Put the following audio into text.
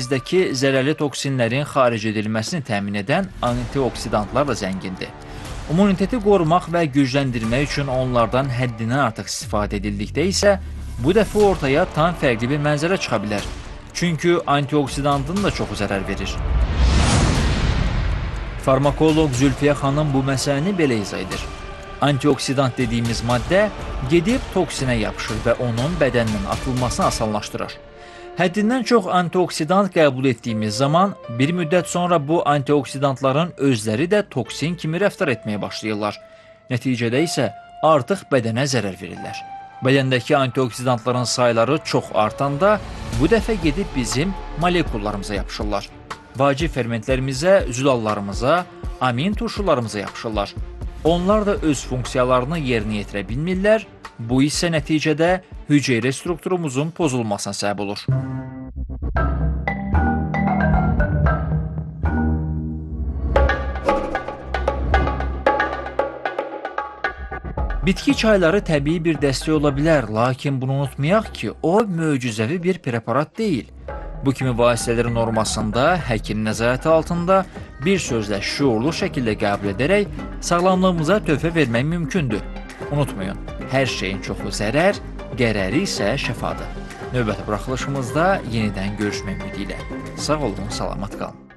bədənimizdəki zərərli toksinlərin xaric edilməsini təmin edən antioksidantlarla zəngindir. İmmuniteti qorumaq və gücləndirmək üçün onlardan həddindən artıq istifadə edildikdə isə bu dəfə ortaya tam fərqli bir mənzərə çıxa bilər. Çünki antioksidantın da çoxu zərər verir. Farmakoloq Zülfiyə xanım bu məsələni belə izah edir. Antioksidant dediyimiz maddə gedib toksinə yapışır və onun bədəndən atılmasını asanlaşdırır. Həddindən çox antioksidant qəbul etdiyimiz zaman bir müddət sonra bu antioksidantların özləri də toksin kimi rəftar etməyə başlayırlar. Nəticədə isə artıq bədənə zərər verirlər. Bədəndəki antioksidantların sayları çox artanda bu dəfə gedib bizim molekullarımıza yapışırlar. Vacib fermentlərimizə, zülallarımıza, amin turşularımıza yapışırlar. Onlar da öz funksiyalarını yerinə yetirə bilmirlər, bu isə nəticədə hüceyrə strukturumuzun pozulmasına səbəb olur. Bitki çayları təbii bir dəstək ola bilər, lakin bunu unutmayaq ki, o möcüzəvi bir preparat deyil. Bu kimi vasitələrin normasında, həkim nəzarəti altında bir sözlə şüurlu şəkildə qəbul edərək sağlamlığımıza töhfə vermək mümkündür. Unutmayın, hər şeyin çoxu zərər, qərəri isə şəfadır. Növbəti buraxılışımızda yenidən görüşmək ümidi ilə. Sağ olun, salamat qalın.